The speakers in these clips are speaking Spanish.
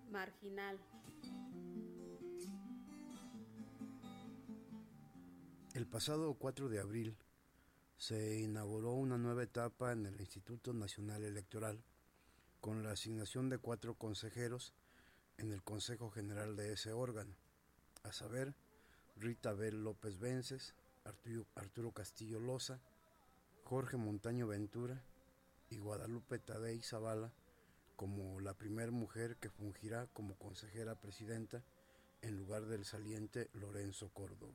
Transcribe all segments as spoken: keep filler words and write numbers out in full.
marginal. El pasado cuatro de abril se inauguró una nueva etapa en el Instituto Nacional Electoral con la asignación de cuatro consejeros en el Consejo General de ese órgano, a saber, Rita Abel López Vences, Arturo, Arturo Castillo Loza, Jorge Montaño Ventura y Guadalupe Tadei Zavala como la primera mujer que fungirá como consejera presidenta en lugar del saliente Lorenzo Córdoba.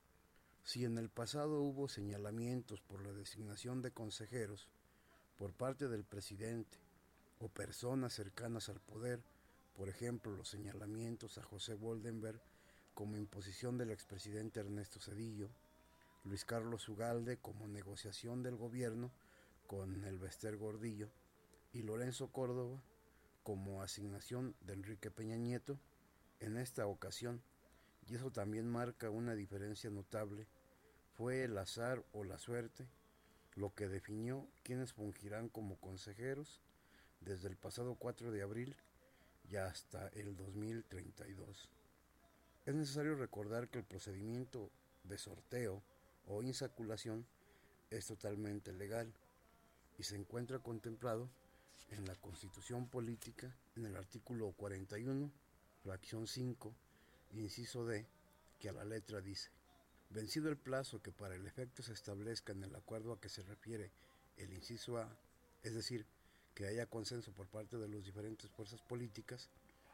Si en el pasado hubo señalamientos por la designación de consejeros por parte del presidente o personas cercanas al poder, por ejemplo los señalamientos a José Boldenberg como imposición del expresidente Ernesto Zedillo, Luis Carlos Ugalde como negociación del gobierno con el Bester Gordillo y Lorenzo Córdoba como asignación de Enrique Peña Nieto, en esta ocasión, y eso también marca una diferencia notable, fue el azar o la suerte lo que definió quiénes fungirán como consejeros desde el pasado cuatro de abril y hasta el dos mil treinta y dos. Es necesario recordar que el procedimiento de sorteo o insaculación es totalmente legal y se encuentra contemplado en la Constitución Política en el artículo cuarenta y uno, fracción cinco, inciso D, que a la letra dice: vencido el plazo que para el efecto se establezca en el acuerdo a que se refiere el inciso A, es decir, que haya consenso por parte de las diferentes fuerzas políticas,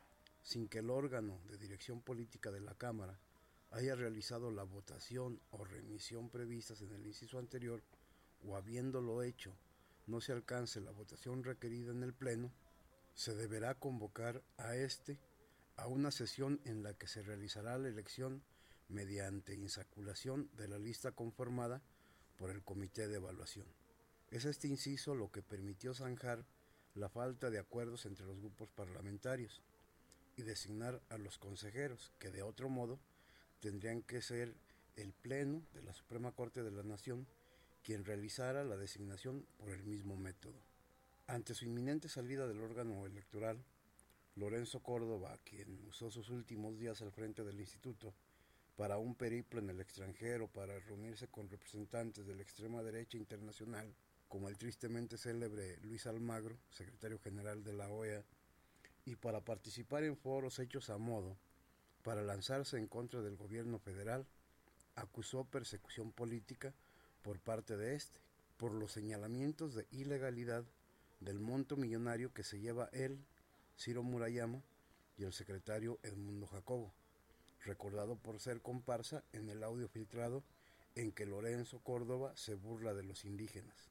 sin que el órgano de dirección política de la Cámara haya realizado la votación o remisión previstas en el inciso anterior, o habiéndolo hecho no se alcance la votación requerida en el Pleno, se deberá convocar a este a una sesión en la que se realizará la elección mediante insaculación de la lista conformada por el Comité de Evaluación. Es este inciso lo que permitió zanjar la falta de acuerdos entre los grupos parlamentarios y designar a los consejeros, que de otro modo tendrían que ser el Pleno de la Suprema Corte de la Nación quien realizara la designación por el mismo método. Ante su inminente salida del órgano electoral, Lorenzo Córdoba, quien usó sus últimos días al frente del instituto para un periplo en el extranjero para reunirse con representantes de la extrema derecha internacional, como el tristemente célebre Luis Almagro, secretario general de la O E A, y para participar en foros hechos a modo para lanzarse en contra del gobierno federal, acusó persecución política por parte de este, por los señalamientos de ilegalidad del monto millonario que se lleva él, Ciro Murayama, y el secretario Edmundo Jacobo, recordado por ser comparsa en el audio filtrado en que Lorenzo Córdoba se burla de los indígenas.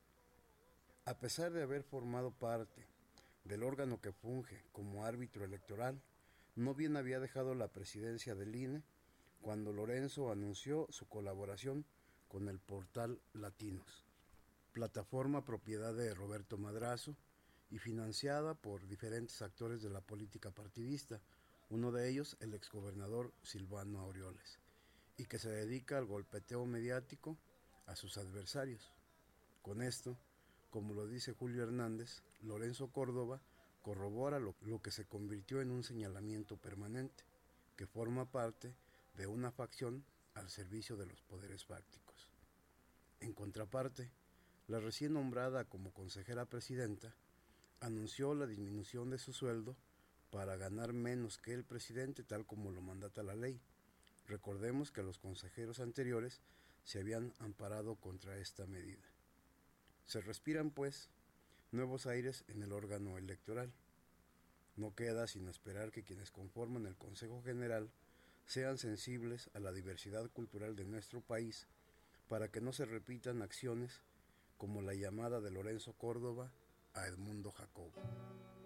A pesar de haber formado parte del órgano que funge como árbitro electoral, no bien había dejado la presidencia del I N E cuando Lorenzo anunció su colaboración con el portal Latinos, plataforma propiedad de Roberto Madrazo y financiada por diferentes actores de la política partidista, uno de ellos el exgobernador Silvano Aureoles, y que se dedica al golpeteo mediático a sus adversarios. Con esto, como lo dice Julio Hernández, Lorenzo Córdoba corrobora lo, lo que se convirtió en un señalamiento permanente, que forma parte de una facción al servicio de los poderes fácticos. En contraparte, la recién nombrada como consejera presidenta anunció la disminución de su sueldo para ganar menos que el presidente, tal como lo mandata la ley. Recordemos que los consejeros anteriores se habían amparado contra esta medida. Se respiran, pues, nuevos aires en el órgano electoral. No queda sino esperar que quienes conforman el Consejo General sean sensibles a la diversidad cultural de nuestro país para que no se repitan acciones como la llamada de Lorenzo Córdoba a Edmundo Jacobo.